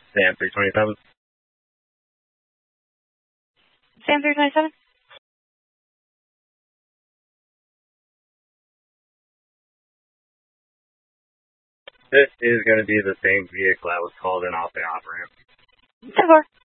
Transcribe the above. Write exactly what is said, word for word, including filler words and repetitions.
Sam three twenty-seven. Sam three twenty-seven? This is going to be the same vehicle that was called in off the op ramp. ten four.